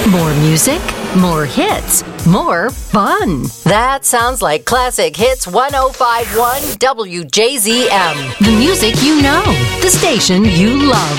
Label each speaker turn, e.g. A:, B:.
A: More music, more hits, more fun. That sounds like Classic Hits 105.1 WJZM. The music you know, the station you love.